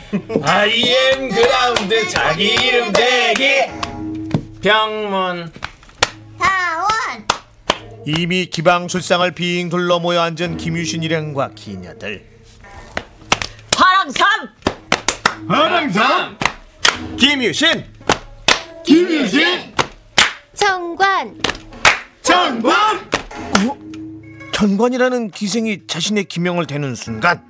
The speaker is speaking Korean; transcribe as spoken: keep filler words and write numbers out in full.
아이엠 그라운드 자기 이름 대기. 병문 다원. 이미 기방술상을 빙 둘러 모여 앉은 김유신 일행과 기녀들. 화랑삼. 화랑삼. 김유신. 김유신. 정관. 정관. 어? 전관이라는 기생이 자신의 기명을 대는 순간